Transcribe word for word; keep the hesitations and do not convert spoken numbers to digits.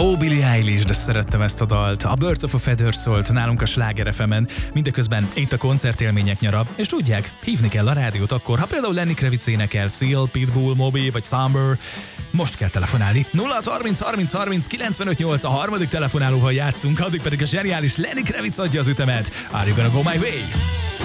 Ó, Billie Eilish, de szerettem ezt a dalt. A Birds of a Feather szólt nálunk a Sláger ef emen. Mindeközben itt a koncertélmények nyara, és tudják, hívni kell a rádiót akkor, ha például Lenny Kravitz énekel, Seal, Pitbull, Moby vagy Summer. Most kell telefonálni. nulla harminc harminc harminc kilencvenöt nyolc a harmadik telefonálóval játszunk, addig pedig a zseniális Lenny Kravitz adja az ütemet. Are you gonna go my way?